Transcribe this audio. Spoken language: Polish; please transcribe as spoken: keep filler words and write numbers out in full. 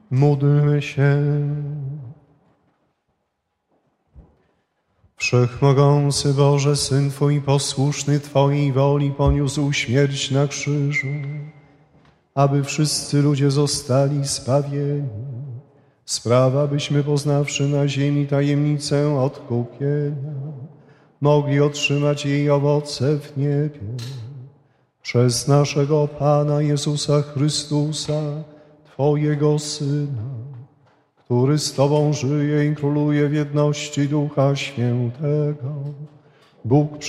Módlmy się. Wszechmogący Boże, Syn Twój posłuszny Twojej woli poniósł śmierć na krzyżu, aby wszyscy ludzie zostali zbawieni. Sprawa, byśmy poznawszy na ziemi tajemnicę odkupienia, mogli otrzymać jej owoce w niebie. Przez naszego Pana Jezusa Chrystusa, Twojego Syna, który z Tobą żyje i króluje w jedności Ducha Świętego. Bóg